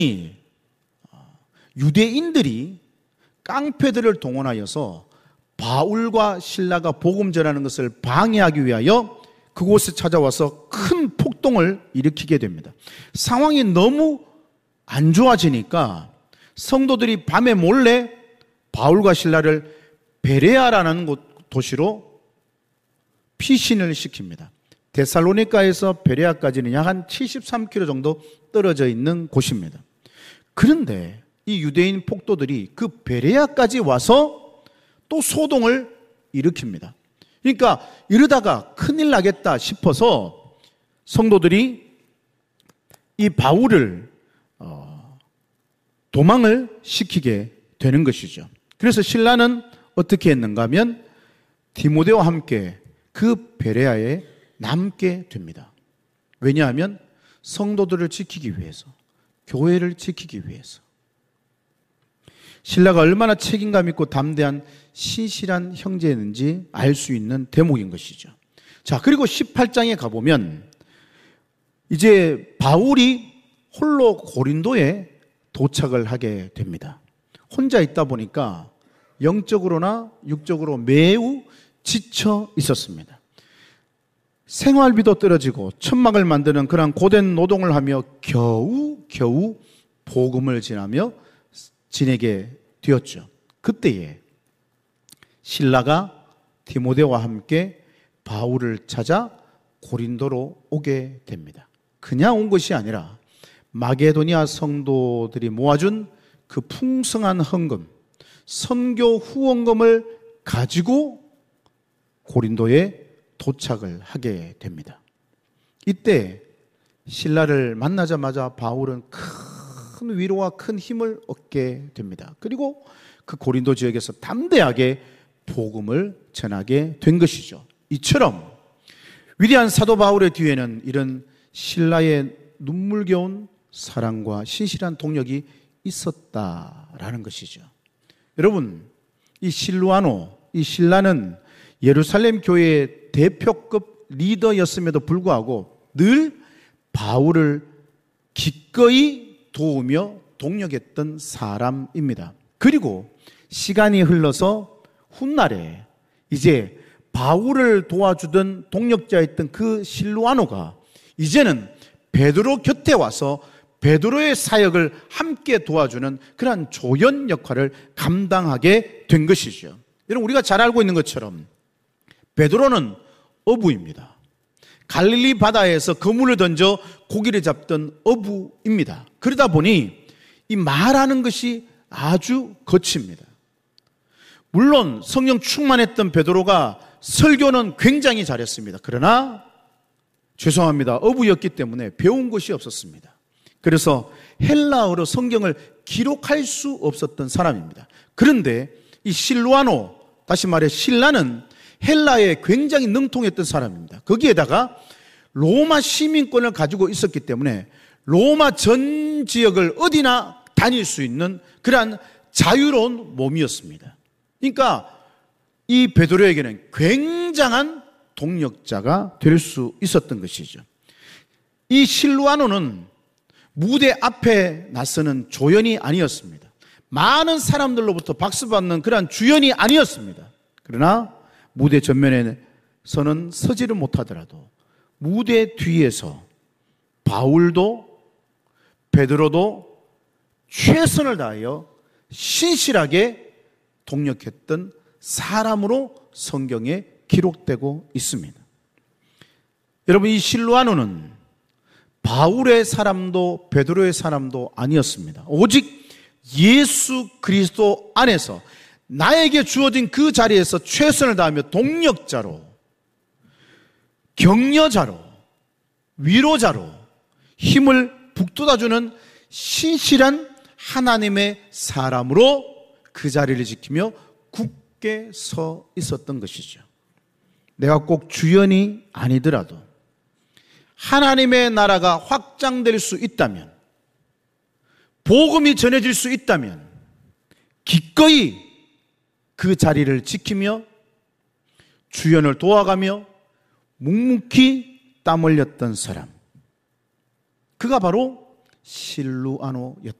유대인들이 깡패들을 동원하여서 바울과 실라가 복음 전하는 것을 방해하기 위하여 그곳에 찾아와서 큰 폭동을 일으키게 됩니다. 상황이 너무 안 좋아지니까 성도들이 밤에 몰래 바울과 실라를 베레아라는 도시로 피신을 시킵니다. 데살로니가에서 베레아까지는 약 한 73km 정도 떨어져 있는 곳입니다. 그런데 이 유대인 폭도들이 그 베레아까지 와서 또 소동을 일으킵니다. 그러니까 이러다가 큰일 나겠다 싶어서 성도들이 이 바울을 도망을 시키게 되는 것이죠. 그래서 신라는 어떻게 했는가 하면 디모데와 함께 그 베레아에 남게 됩니다. 왜냐하면 성도들을 지키기 위해서, 교회를 지키기 위해서. 신라가 얼마나 책임감 있고 담대한 신실한 형제였는지 알 수 있는 대목인 것이죠. 자, 그리고 18장에 가보면 이제 바울이 홀로 고린도에 도착을 하게 됩니다. 혼자 있다 보니까 영적으로나 육적으로 매우 지쳐 있었습니다. 생활비도 떨어지고 천막을 만드는 그런 고된 노동을 하며 겨우 복음을 전하며 지내게 되었죠. 그때에 실라가 디모데와 함께 바울을 찾아 고린도로 오게 됩니다. 그냥 온 것이 아니라 마게도니아 성도들이 모아준 그 풍성한 헌금, 선교 후원금을 가지고 고린도에 도착을 하게 됩니다. 이때 실라를 만나자마자 바울은 큰 위로와 큰 힘을 얻게 됩니다. 그리고 그 고린도 지역에서 담대하게 복음을 전하게 된 것이죠. 이처럼 위대한 사도 바울의 뒤에는 이런 실라의 눈물겨운 사랑과 신실한 동력이 있었다라는 것이죠. 여러분, 이 실루아노, 이 실라는 예루살렘 교회의 대표급 리더였음에도 불구하고 늘 바울을 기꺼이 도우며 동력했던 사람입니다. 그리고 시간이 흘러서 훗날에 이제 바울을 도와주던 동력자였던 그 실루아노가 이제는 베드로 곁에 와서 베드로의 사역을 함께 도와주는 그러한 조연 역할을 감당하게 된 것이죠. 여러분, 우리가 잘 알고 있는 것처럼 베드로는 어부입니다. 갈릴리 바다에서 그물을 던져 고기를 잡던 어부입니다. 그러다 보니 이 말하는 것이 아주 거칩니다. 물론 성령 충만했던 베드로가 설교는 굉장히 잘했습니다. 그러나 죄송합니다. 어부였기 때문에 배운 것이 없었습니다. 그래서 헬라어로 성경을 기록할 수 없었던 사람입니다. 그런데 이 실루아노, 다시 말해 실라는 헬라에 굉장히 능통했던 사람입니다. 거기에다가 로마 시민권을 가지고 있었기 때문에 로마 전 지역을 어디나 다닐 수 있는 그러한 자유로운 몸이었습니다. 그러니까 이 베드로에게는 굉장한 동력자가 될 수 있었던 것이죠. 이 실루아노는 무대 앞에 나서는 조연이 아니었습니다. 많은 사람들로부터 박수받는 그러한 주연이 아니었습니다. 그러나 무대 전면에서는 서지를 못하더라도 무대 뒤에서 바울도 베드로도 최선을 다하여 신실하게 동력했던 사람으로 성경에 기록되고 있습니다. 여러분, 이 실루아노는 바울의 사람도 베드로의 사람도 아니었습니다. 오직 예수 그리스도 안에서 나에게 주어진 그 자리에서 최선을 다하며 동력자로, 격려자로, 위로자로 힘을 북돋아주는 신실한 하나님의 사람으로 그 자리를 지키며 굳게 서 있었던 것이죠. 내가 꼭 주연이 아니더라도 하나님의 나라가 확장될 수 있다면, 복음이 전해질 수 있다면 기꺼이 그 자리를 지키며 주연을 도와가며 묵묵히 땀 흘렸던 사람, 그가 바로 실루아노였다.